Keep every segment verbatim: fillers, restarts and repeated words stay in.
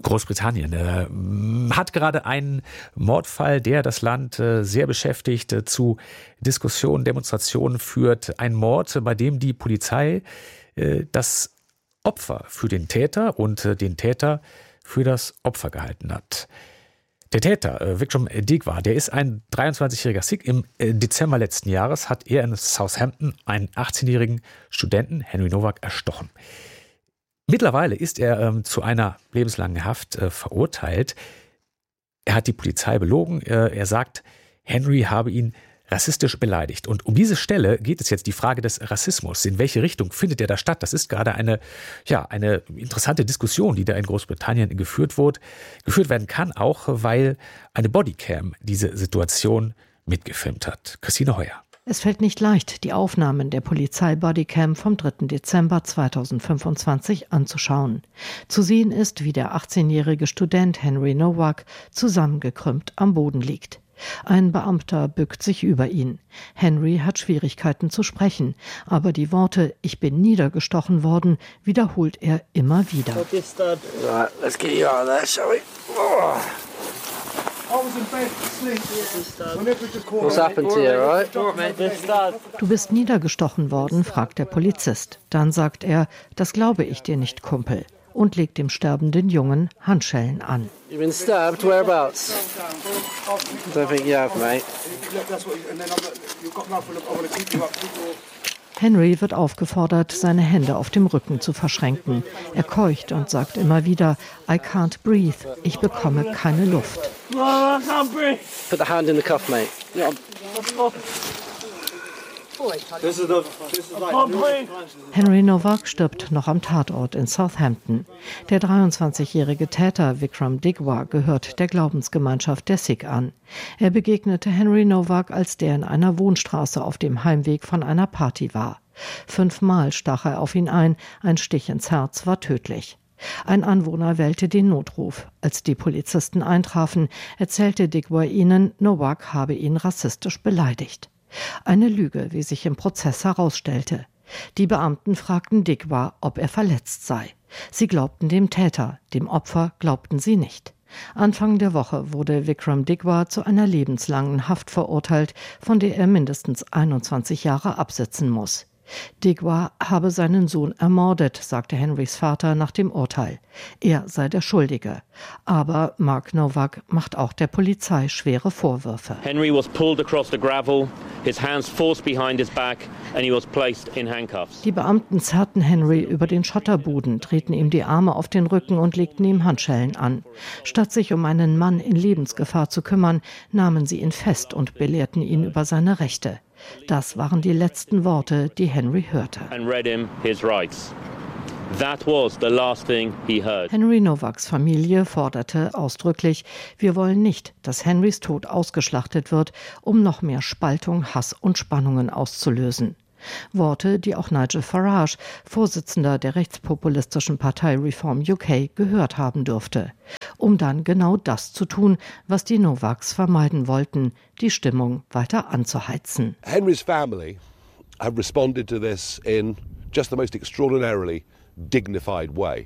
Großbritannien äh, hat gerade einen Mordfall, der das Land äh, sehr beschäftigt, äh, zu Diskussionen, Demonstrationen führt. Ein Mord, bei dem die Polizei äh, das Opfer für den Täter und äh, den Täter für das Opfer gehalten hat. Der Täter, äh, Vikram Digwa, der ist ein dreiundzwanzigjähriger Sikh. Im äh, Dezember letzten Jahres hat er in Southampton einen achtzehnjährigen Studenten, Henry Nowak, erstochen. Mittlerweile ist er ähm, zu einer lebenslangen Haft äh, verurteilt. Er hat die Polizei belogen. Äh, er sagt, Henry habe ihn rassistisch beleidigt. Und um diese Stelle geht es jetzt, die Frage des Rassismus. In welche Richtung findet der da statt? Das ist gerade eine, ja, eine interessante Diskussion, die da in Großbritannien geführt wird, geführt werden kann, auch weil eine Bodycam diese Situation mitgefilmt hat. Christine Heuer. Es fällt nicht leicht, die Aufnahmen der Polizei-Bodycam vom dritten Dezember zweitausendfünfundzwanzig anzuschauen. Zu sehen ist, wie der achtzehnjährige Student Henry Nowak zusammengekrümmt am Boden liegt. Ein Beamter bückt sich über ihn. Henry hat Schwierigkeiten zu sprechen, aber die Worte „Ich bin niedergestochen worden" wiederholt er immer wieder. Right, let's get you out of there, shall we? Oh. What's happened to you, right? Du bist niedergestochen worden, fragt der Polizist. Dann sagt er, das glaube ich dir nicht, Kumpel, und legt dem sterbenden Jungen Handschellen an. You've been stabbed, whereabouts? I don't think you have, mate. Henry wird aufgefordert, seine Hände auf dem Rücken zu verschränken. Er keucht und sagt immer wieder, I can't breathe, ich bekomme keine Luft. Put the hand in the cuff, mate. Henry Nowak stirbt noch am Tatort in Southampton. Der dreiundzwanzigjährige Täter Vikram Digwa gehört der Glaubensgemeinschaft der Sikh an. Er begegnete Henry Nowak, als der in einer Wohnstraße auf dem Heimweg von einer Party war. Fünfmal stach er auf ihn ein, ein Stich ins Herz war tödlich. Ein Anwohner wählte den Notruf. Als die Polizisten eintrafen, erzählte Digwa ihnen, Nowak habe ihn rassistisch beleidigt. Eine Lüge, wie sich im Prozess herausstellte. Die Beamten fragten Digwa, ob er verletzt sei. Sie glaubten dem Täter, dem Opfer glaubten sie nicht. Anfang der Woche wurde Vikram Digwa zu einer lebenslangen Haft verurteilt, von der er mindestens einundzwanzig Jahre absitzen muss. Digwa habe seinen Sohn ermordet, sagte Henrys Vater nach dem Urteil. Er sei der Schuldige. Aber Mark Nowak macht auch der Polizei schwere Vorwürfe. Henry was pulled across the gravel, his hands forced behind his back and he was placed in handcuffs. Die Beamten zerrten Henry über den Schotterboden, drehten ihm die Arme auf den Rücken und legten ihm Handschellen an. Statt sich um einen Mann in Lebensgefahr zu kümmern, nahmen sie ihn fest und belehrten ihn über seine Rechte. Das waren die letzten Worte, die Henry hörte. And read him his rights. That was the last thing he heard. Henry Nowaks Familie forderte ausdrücklich, wir wollen nicht, dass Henrys Tod ausgeschlachtet wird, um noch mehr Spaltung, Hass und Spannungen auszulösen. Worte, die auch Nigel Farage, Vorsitzender der rechtspopulistischen Partei Reform U K, gehört haben dürfte, um dann genau das zu tun, was die Nowaks vermeiden wollten, die Stimmung weiter anzuheizen. Henry's family have responded to this in just the most extraordinarily dignified way.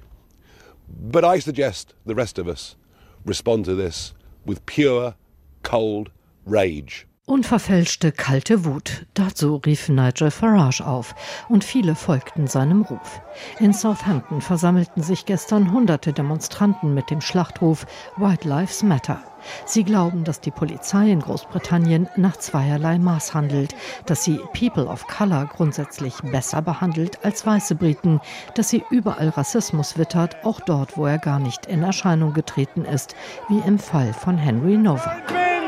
But I suggest the rest of us respond to this with pure, cold rage. Unverfälschte kalte Wut, dazu rief Nigel Farage auf und viele folgten seinem Ruf. In Southampton versammelten sich gestern hunderte Demonstranten mit dem Schlachtruf White Lives Matter. Sie glauben, dass die Polizei in Großbritannien nach zweierlei Maß handelt, dass sie People of Color grundsätzlich besser behandelt als weiße Briten, dass sie überall Rassismus wittert, auch dort, wo er gar nicht in Erscheinung getreten ist, wie im Fall von Henry Nowak.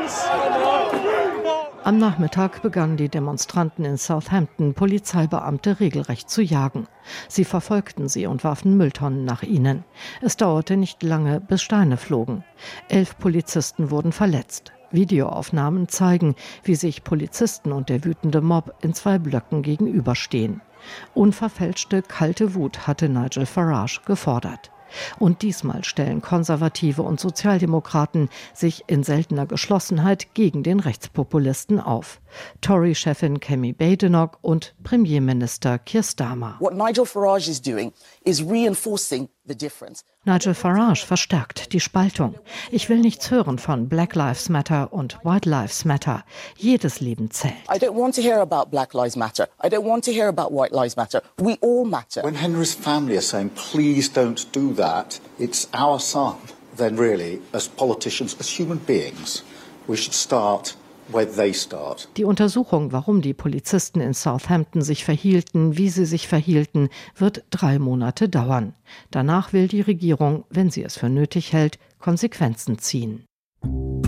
Am Nachmittag begannen die Demonstranten in Southampton, Polizeibeamte regelrecht zu jagen. Sie verfolgten sie und warfen Mülltonnen nach ihnen. Es dauerte nicht lange, bis Steine flogen. Elf Polizisten wurden verletzt. Videoaufnahmen zeigen, wie sich Polizisten und der wütende Mob in zwei Blöcken gegenüberstehen. Unverfälschte, kalte Wut hatte Nigel Farage gefordert. Und diesmal stellen Konservative und Sozialdemokraten sich in seltener Geschlossenheit gegen den Rechtspopulisten auf. Tory-Chefin Kemi Badenoch und Premierminister Keir Starmer. What Nigel Farage is doing is reinforcing Nigel Farage verstärkt die Spaltung. Ich will nichts hören von Black Lives Matter und White Lives Matter. Jedes Leben zählt. I don't want to hear about Black Lives Matter. I don't want to hear about White Lives Matter. We all matter. When Henry's family are saying, please don't do that, it's our son. Then really, as politicians, as human beings, we should start where they start. Die Untersuchung, warum die Polizisten in Southampton sich verhielten, wie sie sich verhielten, wird drei Monate dauern. Danach will die Regierung, wenn sie es für nötig hält, Konsequenzen ziehen.